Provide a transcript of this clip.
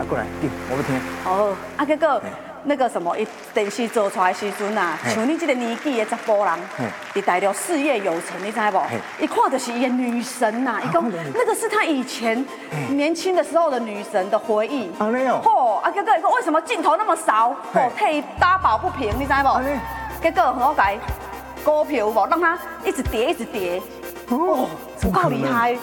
过来，对，我要听。 哦，啊，结果那个什么，伊电视做出来的时阵啊，像你这个年纪的查甫人，伫大陆事业有成，你知无？一看就是伊的女神呐，伊讲那个是他以前年轻的时候的女神的回忆。 安尼哦。 吼，啊，结果伊讲为什么镜头那么少？哦，替伊打抱不平，你知无？结果我改股票无，让它一直跌，一直跌。哦，够厉害。